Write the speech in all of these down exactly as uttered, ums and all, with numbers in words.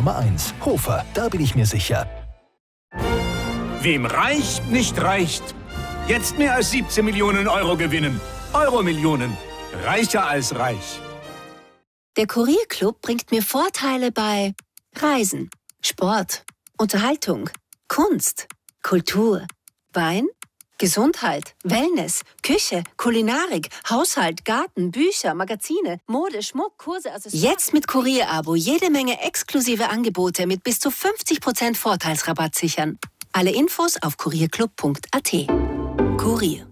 Nummer eins. Hofer, da bin ich mir sicher. Wem reicht, nicht reicht. Jetzt mehr als siebzehn Millionen Euro gewinnen. Euro-Millionen. Reicher als reich. Der Kurierclub bringt mir Vorteile bei Reisen, Sport, Unterhaltung, Kunst, Kultur, Wein, Gesundheit, Wellness, Küche, Kulinarik, Haushalt, Garten, Bücher, Magazine, Mode, Schmuck, Kurse, Accessoires. Jetzt mit Kurier-Abo jede Menge exklusive Angebote mit bis zu fünfzig Prozent Vorteilsrabatt sichern. Alle Infos auf kurierclub punkt a t. Kurier.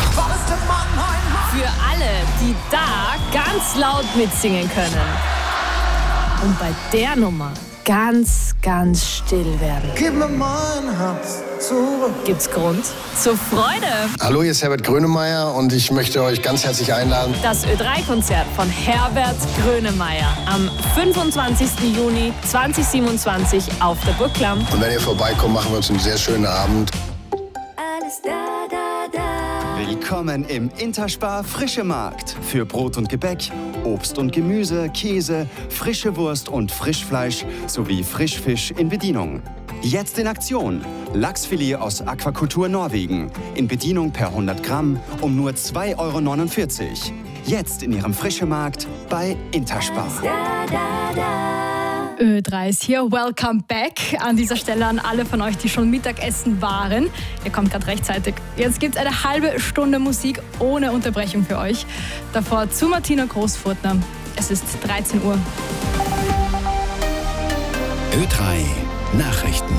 Für alle, die da ganz laut mitsingen können. Und bei der Nummer ganz, ganz still werden. Gib mir mein Herz zurück. Gibt's Grund zur Freude? Hallo, hier ist Herbert Grönemeyer und ich möchte euch ganz herzlich einladen. Das Ö drei Konzert von Herbert Grönemeyer am fünfundzwanzigsten Juni zweitausendsiebenundzwanzig auf der Burg Klamm. Und wenn ihr vorbeikommt, machen wir uns einen sehr schönen Abend. Alles da, da, da. Willkommen im Interspar Frische Markt. Für Brot und Gebäck, Obst und Gemüse, Käse, frische Wurst und Frischfleisch sowie Frischfisch in Bedienung. Jetzt in Aktion. Lachsfilet aus Aquakultur Norwegen. In Bedienung per hundert Gramm um nur zwei Euro neunundvierzig. Jetzt in Ihrem Frische Markt bei Interspar. Da, da, da. Ö drei ist hier. Welcome back an dieser Stelle an alle von euch, die schon Mittagessen waren. Ihr kommt gerade rechtzeitig. Jetzt gibt es eine halbe Stunde Musik ohne Unterbrechung für euch. Davor zu Martina Großfurtner. Es ist dreizehn Uhr. Ö drei Nachrichten.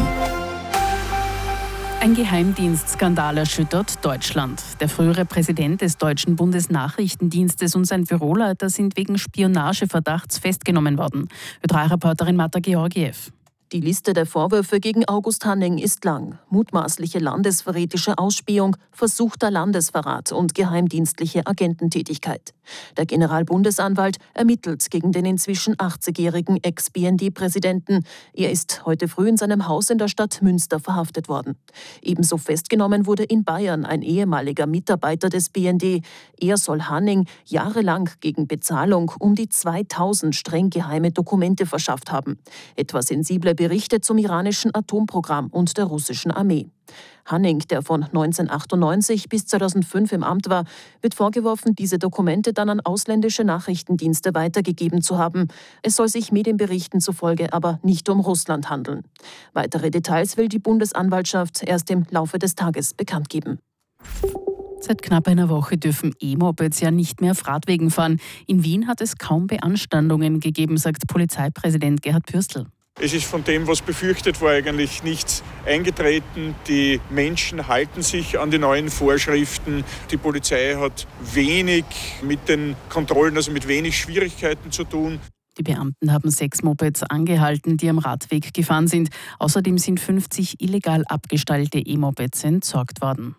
Ein Geheimdienstskandal erschüttert Deutschland. Der frühere Präsident des deutschen Bundesnachrichtendienstes und sein Büroleiter sind wegen Spionageverdachts festgenommen worden. Ö drei Reporterin Marta Georgiev. Die Liste der Vorwürfe gegen August Hanning ist lang. Mutmaßliche landesverräterische Ausspähung, versuchter Landesverrat und geheimdienstliche Agententätigkeit. Der Generalbundesanwalt ermittelt gegen den inzwischen achtzigjährigen Ex-B N D-Präsidenten. Er ist heute früh in seinem Haus in der Stadt Münster verhaftet worden. Ebenso festgenommen wurde in Bayern ein ehemaliger Mitarbeiter des B N D. Er soll Hanning jahrelang gegen Bezahlung um die zweitausend streng geheime Dokumente verschafft haben. Etwa sensible Berichte zum iranischen Atomprogramm und der russischen Armee. Hanning, der von neunzehnhundertachtundneunzig bis zweitausendfünf im Amt war, wird vorgeworfen, diese Dokumente dann an ausländische Nachrichtendienste weitergegeben zu haben. Es soll sich Medienberichten zufolge aber nicht um Russland handeln. Weitere Details will die Bundesanwaltschaft erst im Laufe des Tages bekannt geben. Seit knapp einer Woche dürfen E-Mopeds ja nicht mehr auf Radwegen fahren. In Wien hat es kaum Beanstandungen gegeben, sagt Polizeipräsident Gerhard Pürstl. Es ist von dem, was befürchtet war, eigentlich nichts eingetreten. Die Menschen halten sich an die neuen Vorschriften. Die Polizei hat wenig mit den Kontrollen, also mit wenig Schwierigkeiten zu tun. Die Beamten haben sechs Mopeds angehalten, die am Radweg gefahren sind. Außerdem sind fünfzig illegal abgestellte E-Mopeds entsorgt worden.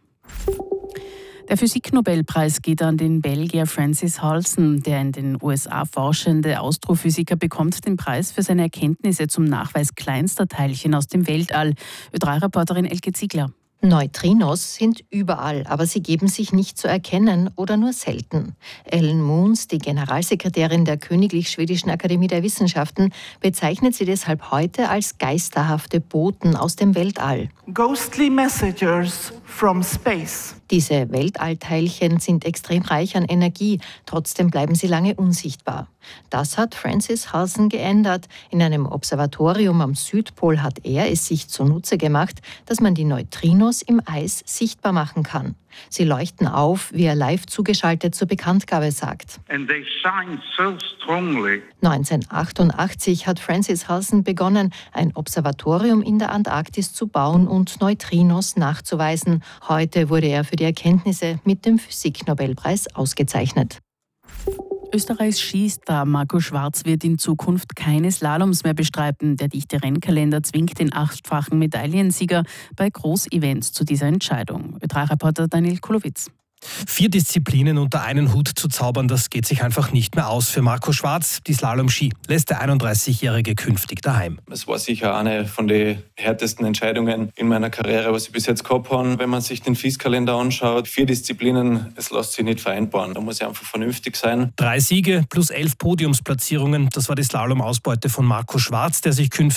Der Physiknobelpreis geht an den Belgier Francis Halsen, der in den U S A forschende Astrophysiker bekommt den Preis für seine Erkenntnisse zum Nachweis kleinster Teilchen aus dem Weltall. Ö drei Reporterin Elke Ziegler. Neutrinos sind überall, aber sie geben sich nicht zu erkennen oder nur selten. Ellen Moons, die Generalsekretärin der Königlich Schwedischen Akademie der Wissenschaften, bezeichnet sie deshalb heute als geisterhafte Boten aus dem Weltall. Ghostly messengers from space. Diese Weltallteilchen sind extrem reich an Energie, trotzdem bleiben sie lange unsichtbar. Das hat Francis Halsen geändert. In einem Observatorium am Südpol hat er es sich zunutze gemacht, dass man die Neutrinos im Eis sichtbar machen kann. Sie leuchten auf, wie er live zugeschaltet zur Bekanntgabe sagt. And they shine so strongly. neunzehnhundertachtundachtzig hat Francis Halsen begonnen, ein Observatorium in der Antarktis zu bauen und Neutrinos nachzuweisen. Heute wurde er für die Erkenntnisse mit dem Physiknobelpreis ausgezeichnet. Österreichs Skistar Marco Schwarz wird in Zukunft keine Slaloms mehr bestreiten. Der dichte Rennkalender zwingt den achtfachen Medaillensieger bei Großevents zu dieser Entscheidung. Ö drei Reporter Daniel Kulowitz. Vier Disziplinen unter einen Hut zu zaubern, das geht sich einfach nicht mehr aus für Marco Schwarz. Die Slalom-Ski lässt der einunddreißigjährige künftig daheim. Es war sicher eine von den härtesten Entscheidungen in meiner Karriere, was ich bis jetzt gehabt habe. Wenn man sich den F I S-Kalender anschaut, vier Disziplinen, es lässt sich nicht vereinbaren. Da muss ich einfach vernünftig sein. Drei Siege plus elf Podiumsplatzierungen, das war die Slalom-Ausbeute von Marco Schwarz, der sich künftig